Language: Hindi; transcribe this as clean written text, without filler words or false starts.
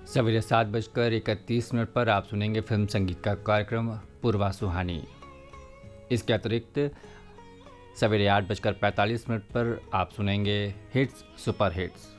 सवेरे 7:31 पर आप सुनेंगे फिल्म संगीत का कार्यक्रम पूर्वा सुहानी। इसके अतिरिक्त सवेरे 8:45 पर आप सुनेंगे हिट्स सुपर हिट्स।